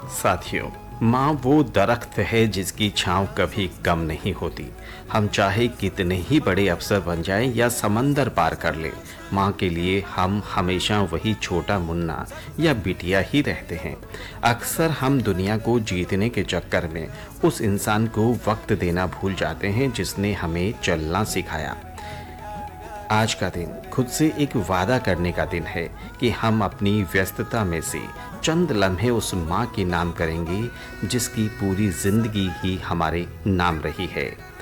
साथियों, माँ वो दरख्त है जिसकी छाँव कभी कम नहीं होती। हम चाहे कितने ही बड़े अफसर बन जाएं या समंदर पार कर लें, माँ के लिए हम हमेशा वही छोटा मुन्ना या बिटिया ही रहते हैं। अक्सर हम दुनिया को जीतने के चक्कर में उस इंसान को वक्त देना भूल जाते हैं जिसने हमें चलना सिखाया। आज का दिन खुद से एक वादा करने का दिन है कि हम अपनी व्यस्तता में से चंद लम्हे उस माँ के नाम करेंगे जिसकी पूरी जिंदगी ही हमारे नाम रही है।